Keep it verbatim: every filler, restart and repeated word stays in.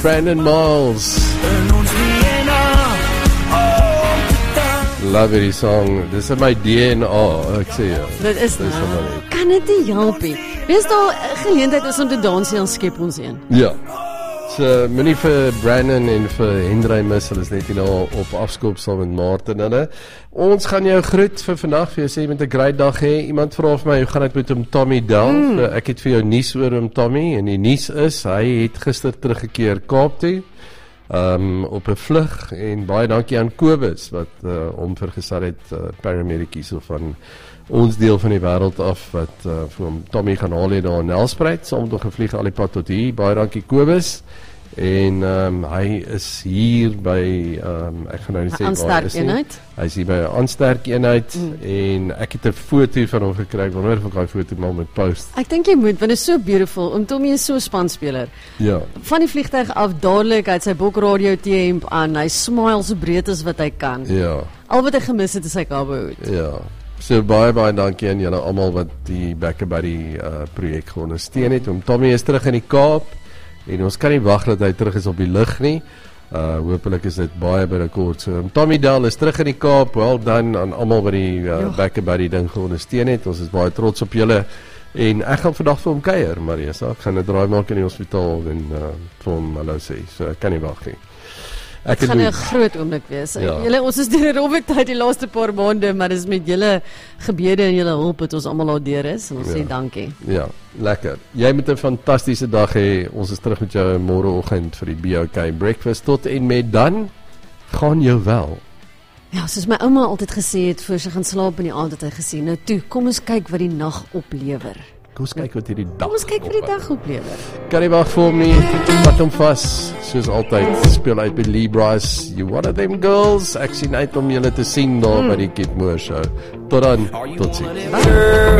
Brandon Miles. Love hierdie song. Dis in my D N A, ek sê jou. Dit is nou. Kan dit nie help nie. Wees daar 'n geleentheid is om te dans en skep ons een. Ja. So, minie vir Brandon en vir Hendrey mis, hulle is net hier nou op afskoop saam met Martin hulle. Ons gaan jou groet vir vandag, vir jou sê met 'n great dag hê. Iemand vra vir my, hoe gaan dit met hom Tommy Del? Mm. Ek het vir jou nuus oor hom Tommy, en die nuus is, hy het gister teruggekeer Kaap toe, um, op 'n vlug, en baie dankie aan Kobus, wat uh, hom vergesel het, uh, paramedicies so van ons deel van die wêreld af, wat uh, vir hom Tommy gaan haal hier daar in Nelspruit, saam met hom gevlieg al die pad tot hier, baie dankie Kobus. En um, hy is hier by um, ek gaan nou nie sê waar is nie. Hy is hier by 'n Aansterk eenheid mm. en ek het 'n foto van hom gekry. Ek wonder of ek daai foto maar moet post. Ek dink jy moet, want dit is so beautiful. Om Tommy is so 'n spanspeler. Ja. Van die vliegtuig af dadelik, hy het sy Bok Radio T-hemp aan. Hy smile so breed as wat hy kan. Ja. Al wat hy gemis het is sy cowboy. Ja. So baie baie dankie aan julle almal wat die Back by die uh, projek ondersteun het. Om Tommy is terug in die Kaap. En ons kan nie wag dat hy terug is op die lug nie. Uh, hoopelik is dit baie binnekort. So, Tommy Del is terug in die Kaap. Well done aan almal wat die uh, Back by die ding ondersteun het. Ons is baie trots op julle. En ek gaan vandag vir hom kuier, Marisa. Ek gaan 'n draai maak in die hospitaal en uh, vir hom hallo sê. So ek kan nie wag nie. Ek gaan 'n groot oomblik wees. Ja. Julle, ons is deur 'n rowwe tyd die laaste paar maande, maar dis met julle gebede en julle hulp dat ons almal al deur is. En ons ja. sê dankie. Ja, lekker. Jy moet 'n fantastiese dag hê. Ons is terug met jou môreoggend vir die B O K breakfast. Tot en met dan gaan jou wel. Ja, soos my ouma altyd gesê het voor sy gaan slaap in die aand, het hy gesê, nou toe, kom ons kyk wat die nag oplewer. Kom ons kyk wat hierdie dag Kom ons kyk wat die dag oplewer. Kan nie wag vir hom nie. Vat hom vas. Soos altyd, speel uit by Libras. You one of them girls. Ek sien uit om julle te sien daar mm. by die Kid Moore show. Tot dan. Tot ziens.